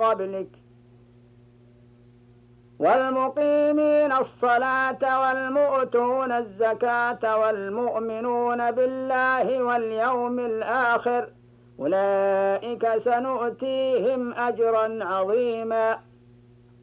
قبلك والمقيمين الصلاة والمؤتون الزكاة والمؤمنون بالله واليوم الآخر أولئك سنؤتيهم أجرا عظيما